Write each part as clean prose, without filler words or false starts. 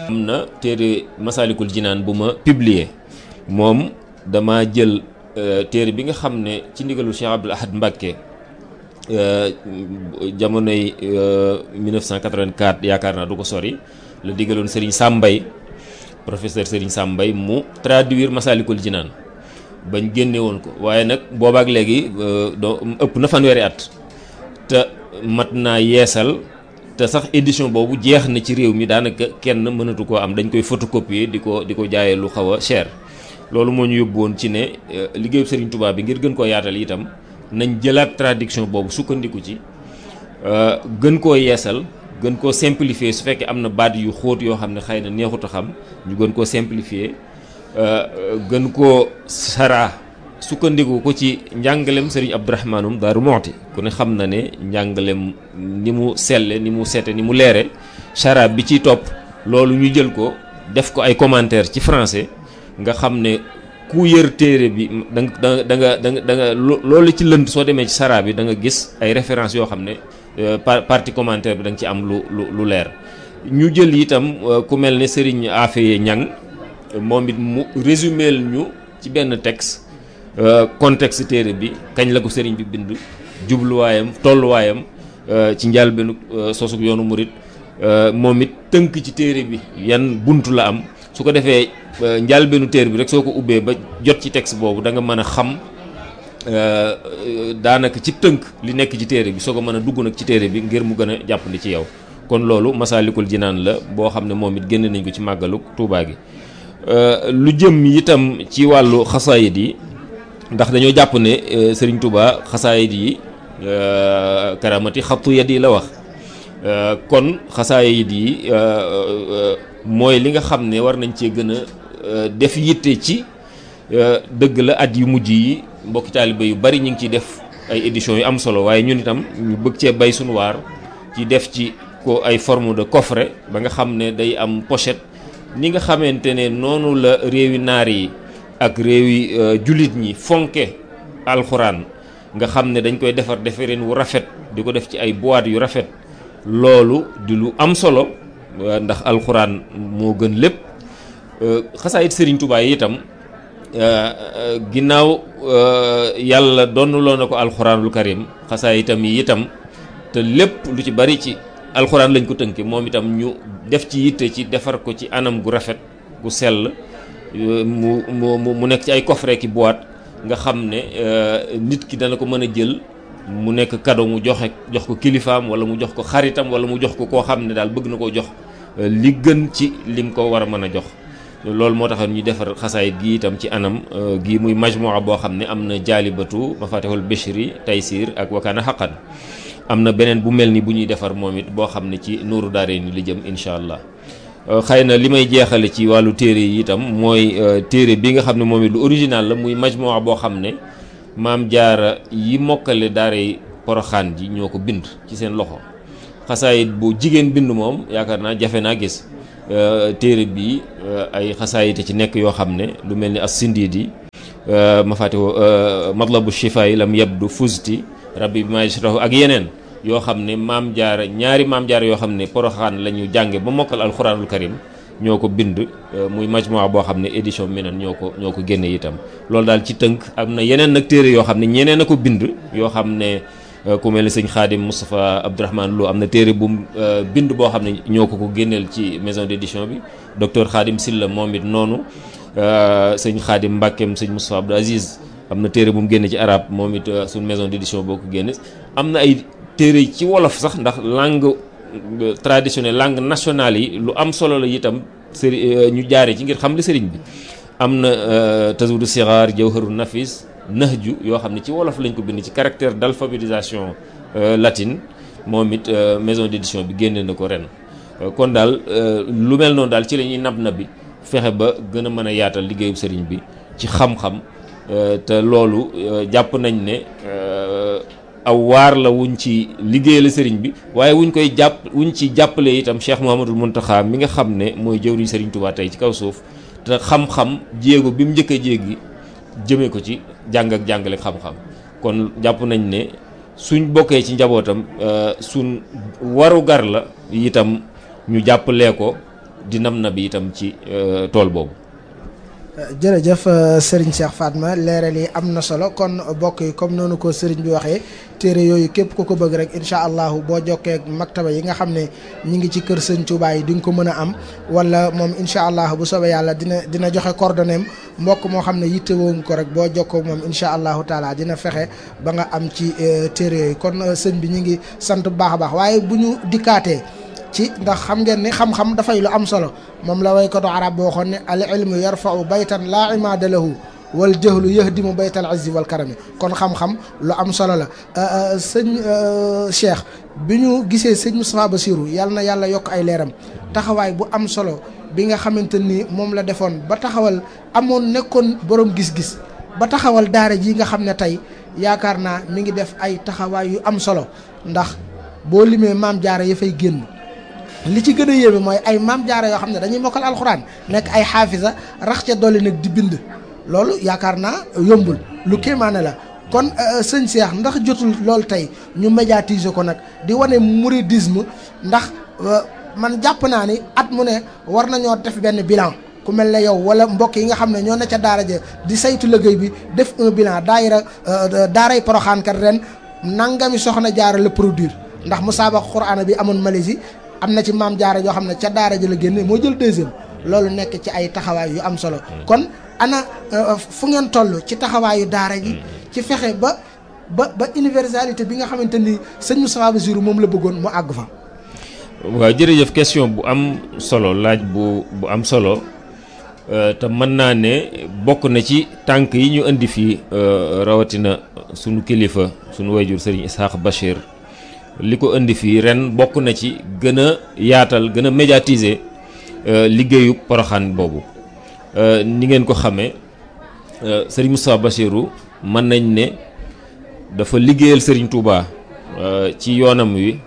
am na téere Masaalikul Jinaan bu ma publier moom dama jël téere bi nga xam ne ci ndigalul Cheikh Abdoul Ahad Mbacké jamonoy 1984 yaakaar naa du ko sori la digaloon Serigne Sambay professeur Serigne Sambay mu traduire Masaalikul Jinaan bañ génne woon ko waaye nag boobaak léegi ëpp na fanweeri at te mat naa yeesal te sax édition boobu jeex na ci réew mi daanaka kenn mënatu koo am dañ koy photocopier di ko jaayee lu xaw a cher loolu moo ñu yóbbu woon ci ne liggéeyu Serigne Touba bi ngir gën koo yaatal itam nañ jëlaat traduction boobu sukkandiku ci gën koo yeesal gën koo simplifier su fekkee am na baat yu xóot yoo xam ne xëy na neexut a xam ñu gën koo simplifier gën koo saraa sukkandiku ko ci njàngalem Serigne Abdourahmanum Daaru Muxti ku ne xam na ne njàngalem ni mu selle ni mu sete ni mu leere saraa bi ciy topp loolu ñu jël ko def ko ay commentaire ci français nga xam ne ku yër téere bi da nga loolu ci lënd soo demee ci saraa bi da nga gis ay références yoo xam ne partie commentaire bi da nga ci am lu leer ñu jël itam ku mel ne Serigne Afeye Ñang moom it mu résuméel ñu ci benn texte contexte téere bi kañ la ko Serigne bi bind jubluwaayam tolluwaayam ci njëlbéenu sosug yoonu murit moom it tënk ci téere bi yan buntu la am su ko defee njëlbéenu téere bi rek soo ko ubbee ba jot ci texte boobu da nga mën a xam daanaka ci tënk li nekk ci téere bi soo ko mën a dugg nag ci téere bi ngir mu gën a jàppandi ci yow kon loolu Masaalikul Jinaan la boo xam ne moom it génne nañ ko ci màggalu Tuubaa gi lu jëm itam ci wàllu xasaayid yi ndax dañoo jàpp ne Serigne Touba xasaayid yi karamati xattu yad yi la wax kon xasaayid yi mooy li nga xam ne war nañ cee gën a def yitte ci dëgg la at yu mujj yi mbokki taaliba yu bari ñu ngi ciy def ay éditions yu am solo waaye ñun itam ñu bëgg cee bay sunu waar ci def ci ko ay forme de coffret ba nga xam ne day am pochette ni nga xamante ne noonu la réewi naar yi ak réewi jullit ñi fonke alxuraan nga xam ne dañ koy defar defareen wu rafet di ko def ci ay boîte yu rafet loolu di lu am solo ndax alxuraan moo gën lépp xasaayit Serigne Touba yi itam ginnaaw yàlla donnuloo na ko alxuraanul karim xasaayitam yi itam te lépp lu ci bari ci alxuraan lañ ko tënke moom itam ñu def ci yitte ci defar ko ci anam gu rafet gu sell mu nekk ci ay coffret ki boîte nga xam ne nit ki dana ko mën a jël mu nekk cadeau mu jox ko kilifaam wala mu jox ko xaritam wala mu jox ko koo xam ne daal bëgg na koo jox li gën ci lim ko war a mën a jox loolu moo tax ñu defar xasaayit gi itam ci anam gi muy majmua boo xam ne am na jaalibatu mafatihul bishri taysir ak wakaana xaqan am na beneen bu mel ni bu ñuy defar moom it boo xam ne ci nuuru daare ni li jëm incha allah xëy na li may jeexale ci wàllu téere yi itam mooy téere bi nga xam ne moom it lu original la muy majmua boo xam ne maam jaara yi mokkale daare poroxaan ji ñoo ko bind ci seen loxo xasaayit bu jigéen bind moom yaakaar naa jafe naa gis téere bi ay xasaayite ci nekk yoo xam ne lu mel ni as sindiidi mafatihu matlabu shifaay lam yabdu fusti rabbi bi majrahu ak yeneen yoo xam ne maam jaara ñaari maam jaara yoo xam ne poroxaan la ñu jànge ba mokkal alxuraanul karim ñoo ko bind muy majmua boo xam ne édition Minan ñoo ko génne itam loolu daal ci tënk am na yeneen nag téere yoo xam ne ñeneen a ko bind yoo xam ne ku mel ni sëñ Xaadim Moustapha Abdourahmane Lo am na téere bu bind boo xam ne ñoo ko génneel ci maison d'édition bi docteur Xaadim Silla moom it noonu sëñ Xaadim Mbàkkeem sëñ Moustapha Abdou Aziz am na téere bu mu génne ci arab moom it suñ maison d'édition boo ko génne am na ay téere ci wolof sax ndax langue traditionnelle langue nationale yi lu am solo la itam ñu jaare ci ngir xam li sëriñ bi am na Tazawudu Sixaar Jawharu Nafis Nahju yoo xam ne ci wolof lañ ko bind ci caractère d'alphabétisation latine moom it maison d'édition bi génne na ko ren kon daal lu mel noonu daal ci la ñuy nab bi fexe ba gën a mën a yaatal liggéeyu sëriñ bi ci xam-xam te loolu jàpp nañ ne aw waar la wuñ ci liggéeyal sëriñ bi waaye wuñ ci jàppale itam Cheikh Mouhamadul Mountakha mi nga xam ne mooy jëwriñ sëriñ Touba tey ci kaw suuf te xam-xam jéego bi mu njëkk a jéegi jëmee ko ci jàng ak jàngale xam-xam kon jàpp nañ ne suñ bokkee ci njabootam suñ waru gar la itam ñu jàppalee ko di nam na bi itam ci tool boobu. jërëjëf Serigne Cheikh Fatma leeral yi am na solo kon bokk yi comme noonu ko Serigne bi waxee téere yooyu képp ku ko bëgg rek incha allahu boo jokkee maktaba yi nga xam ne ñi ngi ci kër Sëñ Touba yi di nga ko mën a am wala moom incha allah bu soobee yàlla dina joxe coordonnées mbokk moo xam ne yittewoo ko rek boo jokkoo moom incha allahu taala dina fexe ba nga am ci téere yooyu kon sëñ bi ñu ngi sant bu baax a baax waaye bu ñu dikkaatee ci ndax xam ngeen ni xam-xam dafay lu am solo moom la waykatu arab boo xoon ne al ilmu yarfa'u baytan laa imaada lahu wal jahlu yahdimu baytal izzi wal karami kon xam-xam lu am solo la sëñ Cheikh bi ñu gisee sëñ Moustapha Bassirou yàlla na yàlla yokk ay leeram taxawaay bu am solo bi nga xamante ni moom la defoon ba taxawal amoon nekkoon borom gis-gis ba taxawal daara ji nga xam ne tey yaakaar naa mi ngi def ay taxawaay yu am solo ndax boo limee maam jaara ya fay génn li ci gën a yéeme mooy ay maam jaara yoo xam ne dañuy mokkal alxuraan nekk ay xaafisa rax ca dolli nag di bind loolu yaakaar naa yombul lu kéemaane la kon sëñ Cheikh ndax jotul loolu tey ñu médiatiser ko nag di wane mouridisme ndax man jàpp naa ni at mu ne war nañoo def benn bilan ku mel ne yow wala mbokk yi nga xam ne ñoo ne ca daara ja di saytu liggéey bi def un bilan daaray Poroxaan kat ren nangami soxna jaara la produire ndax musaabaqa Qur'aan bi amoon Malaisie am na ci maam jaara yoo xam ne ca daara ji la génne moo jël deuxième loolu nekk ci ay taxawaay yu am solo kon ana fu ngeen toll ci taxawaayu daara ji ci fexe ba universalité bi nga xamante ni sëñ Moustapha Bassirou moom la bëggoon mu àgg fa. waaw jërëjëf question bu am solo laaj bu am solo te mën naa ne bokk na ci tànk yi ñu indi fii rawatina sunu kilifa sunu wayjur Serigne Ishaq Bachir. li ko indi fii ren bokk na ci gën a yaatal gën a médiatiser liggéeyu Poroxaan boobu ni ngeen ko xamee Serigne Moustapha Bassirou mën nañ ne dafa liggéeyal Serigne Touba ci yoonam wi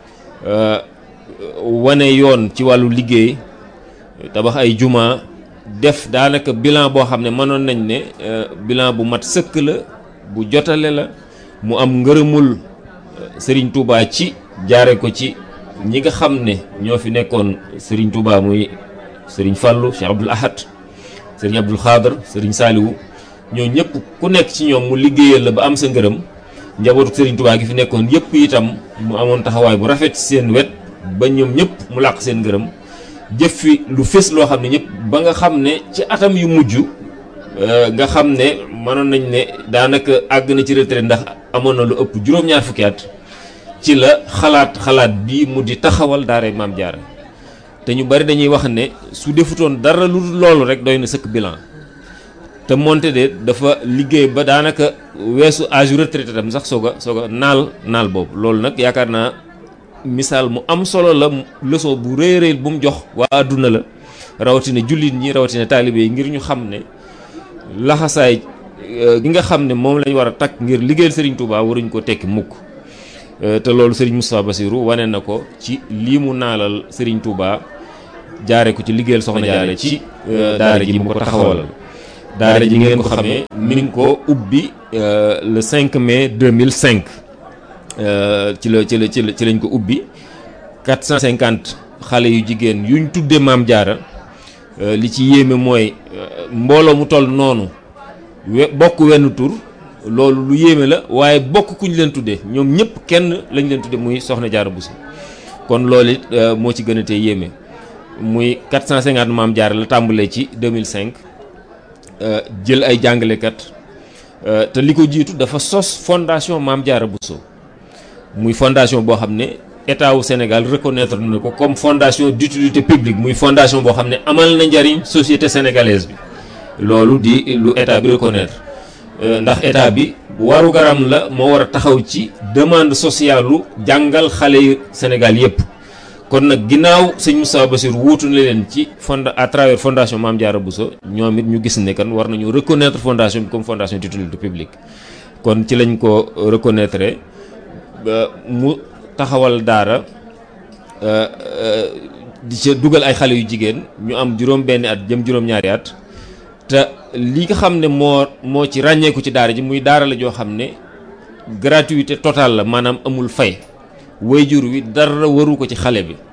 wane yoon ci wàllu liggéey tabax ay juma def daanaka bilan boo xam ne mënoon nañ ne bilan bu mat sëkk la bu jotale la mu am ngërëmul Serigne Touba ci jaare ko ci ñi nga xam ne ñoo fi nekkoon Serigne Touba muy Serigne Fallou Cheikh Abdoul Ahad Serigne Abdoul Khadr Serigne Saliou ñoo ñëpp ku nekk ci ñoom mu liggéeyal la ba am sa ngërëm njabootu Serigne Touba gi fi nekkoon yëpp itam mu amoon taxawaay bu rafet ci seen wet ba ñoom ñëpp mu làq seen ngërëm jëf fi lu fés loo xam ne ñëpp ba nga xam ne ci atam yu mujj nga xam ne mënoon nañ ne daanaka àgg na ci retraite ndax amoon na lu ëpp juróom-ñaar fukki at ci la xalaat bii mu di taxawal daaray Maam Jaara te ñu bari dañuy wax ne su defutoon dara lu loolu rek doy na sëkk bilan te moonte de dafa liggéey ba daanaka weesu âge retraité tam sax soog a naal boobu loolu nag yaakaar naa misaal mu am solo la leçon bu rëy rëy bu mu jox waa àdduna la rawatina jullit ñi rawatina taalibe yi ngir ñu xam ne laxasaay gi nga xam ne moom lañ war a takk ngir liggéeyal Serigne Touba waruñ ko tekki mukk te loolu Serigne Moustapha Bassirou wane na ko ci lii mu naalal Serigne Touba jaare ko ci liggéeyal Soxna Jaara ci daara ji mu ko taxawalal daara ji ngeen ko xamee mi ngi ko ubbi le 5 mai 2005 ci lañ ko ubbi 450 xale yu jigéen yuñ tuddee Maam Jaara li ci yéeme mooy mbooloo mu toll noonu bokk wenn tur loolu lu yéeme la waaye bokk kuñ leen tuddee ñoom ñëpp kenn lañ leen tuddee muy Soxna Jaara Bousso kon loolu it moo ci gën a tee yéeme muy 450 Maam Jaara la tàmbalee ci 2005 jël ay jàngalekat te li ko jiitu dafa sos fondation Maam Jaara Bousso muy fondation boo xam ne état wu Sénégal reconnaître na ko comme fondation d'utilité publique muy fondation boo xam ne amal na njariñ société sénégalaise bi loolu di lu état bi reconnaître ndax état bi waru garam la moo war a taxaw ci demande sociale lu jàngal xale yu Sénégal yépp kon nag ginnaaw sëñ Moustapha Bassirou wuutu na leen ci à travers fondation Maam Jaara Bousso ñoom it ñu gis ne kan war nañu reconnaître fondation bi comme fondation d'utilité publique kon ci lañ ko reconnaître mu taxawal daara di ca dugal ay xale yu jigéen ñu am juróom benni at jëm juróom-ñaari at te li nga xam ne moo ci ràññeeku ci daara ji muy daara la joo xam ne gratuité totale la maanaam amul fay wayjur wi dara waru ko ci xale bi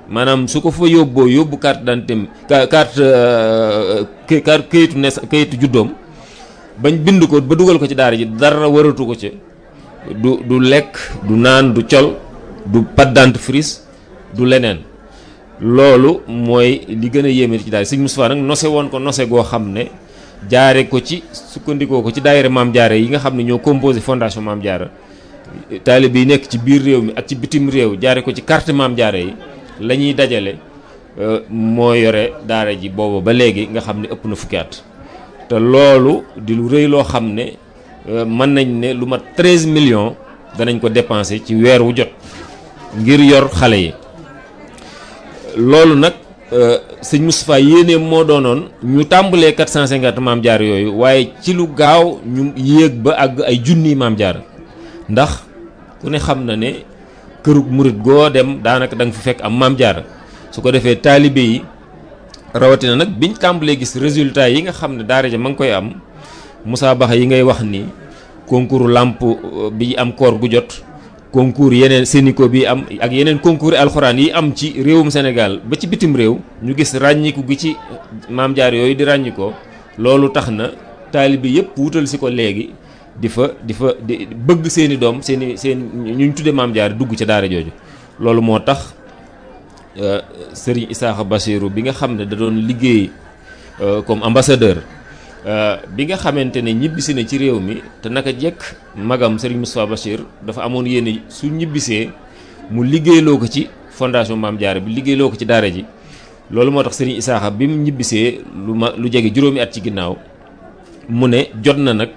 maanaam su ko fa yóbboo yóbbu carte d'identité carte kayitu juddoom bañ bind ko ba dugal ko ci daara ji dara waratu ko ci du lekk du naan du col du pâte dentifrice du leneen. loolu mooy li gën a yéeme ci daara Sëñ Moustapha nag nose woon ko nose goo xam ne jaare ko ci sukkandikoo ko ci daayira Maam Jaara yi nga xam ne ñoo composé fondation Maam Jaara taalibe yi nekk ci biir réew mi ak ci bitim réew jaare ko ci carte Maam Jaara yi la ñuy dajale moo yore daara ji booba ba léegi nga xam ne ëpp na fukki at te loolu di lu rëy loo xam ne mën nañ ne lu mat 13 millions danañ ko dépensé ci weer wu jot ngir yor xale yi. loolu nag sëñ Moustapha yéene moo doonoon ñu tàmbalee 450 Maam Jaara yooyu waaye ci lu gaaw ñu yéeg ba àgg ay junniy Maam Jaara ndax ku ne xam na ne kërug murit goo dem daanaka da nga fi fekk am Maam Jaara su ko defee taalibe yi rawatina nag biñ tàmbalee gis résultat yi nga xam ne daara ja ma ngi koy am musaabaxa yi ngay wax ni concours làmp bi am koor gu jot concours yeneen Sénico bi am ak yeneen concours alxuraan yi am ci réewum Sénégal ba ci bitim réew ñu gis ràññiku gi ci Maam Jaara yooyu di ràññikoo loolu tax na taalibe yëpp wutal si ko léegi di bëgg seeni doom seen ñu tudde Maam Jaara dugg ca daara jooju. loolu moo tax Serigne Issakha Bassirou bi nga xam ne da doon liggéey comme ambassadeur bi nga xamante ne ñibbisi na ci réew mi te naka jekk magam Serigne Moustapha Bachir dafa amoon yéene su ñibbisee mu liggéeyloo ko ci fondation Maam Jaara bi liggéeyloo ko ci daara ji. loolu moo tax Serigne Issakha bi mu ñibbisee lu jege juróomi at ci ginnaaw mu ne jot na nag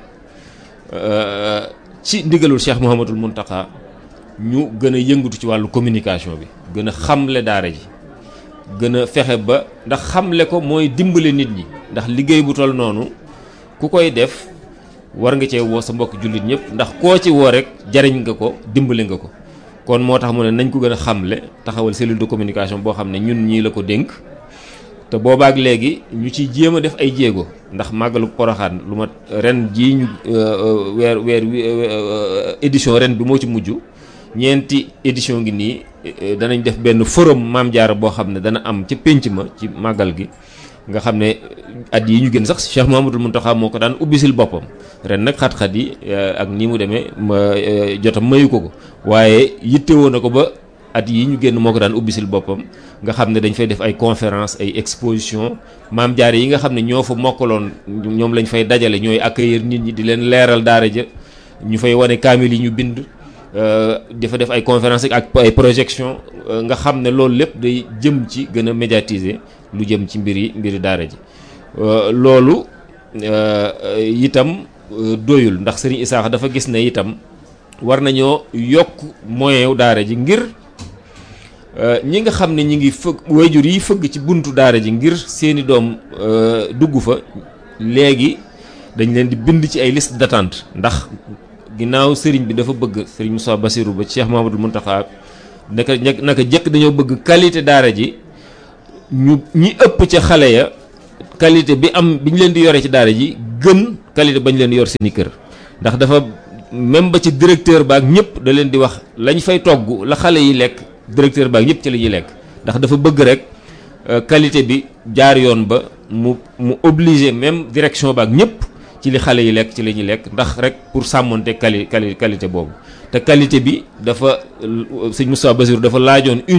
ci ndigalul Cheikh Mouhamadoul Mountakha ñu gën a yëngatu ci wàllu communication bi gën a xamle daara ji gën a fexe ba ndax xamle ko mooy dimbale nit ñi ndax liggéey bu toll noonu ku koy def war nga cee woo sa mbokk jullit ñëpp ndax koo ci woo rek jariñ nga ko dimbale nga ko. kon moo tax mu ne nañ ko gën a xamle taxawal cellule de communication boo xam ne ñun ñii la ko dénk te boobaak léegi ñu ciy jéem a def ay jéego ndax màggalu Poroxaan lu ma ren jii ñu weer édition ren bi moo ci mujj. ñeenti édition ngi nii danañ def benn forum Maam Jaara boo xam ne dana am ca pénc ma ci màggal gi nga xam ne at yi ñu gën sax Cheikh Mouhamadoul Mountakha moo ko daan ubbisil boppam ren nag xat-xat yi ak ni mu demee jotam mayu ko waaye yittewoo na ko ba at yi ñu génn moo ko daan ubbisil boppam nga xam ne dañ fay def ay conférence ay exposition Maam Jaara yi nga xam ne ñoo fa mokkaloon ñoom lañ fay dajale ñooy accueillir nit ñi di leen leeral daara ja ñu fay wane kaamil yi ñu bind dafa def ay conférence ak ay projection nga xam ne loolu lépp day jëm ci gën a médiatiser lu jëm ci mbiri daara ji loolu itam doyul ndax Serigne Issakha dafa gis ne itam war nañoo yokk moyen wu daara ji ngir ñi nga xam ne ñi ngi wayjur yi fëgg ci buntu daara ji ngir seeni doom dugg fa léegi dañ leen di bind ci ay liste d'attente ndax ginnaaw sëriñ bi dafa bëgg sëriñ Moustapha Bassirou ba Cheikh Mouhamadoul Mountakha naka jëkk dañoo bëgg qualité daara ji ñi ëpp ca xale ya qualité bi ñu leen di yore ci daara ji gën qualité bañ leen yor seeni kër ndax dafa même ba ci directeur baak ñëpp da leen di wax lañ fay togg la xale yi lekk directeur baak ñëpp ci la ñuy lekk ndax dafa bëgg rek qualité bi jaar yoon ba mu obligé même direction baak ñëpp ci li xale yi lekk ci la ñuy lekk ndax rek pour sàmmonte qualité boobu te qualité bi dafa sëñ Moustapha Bassirou dafa laajoon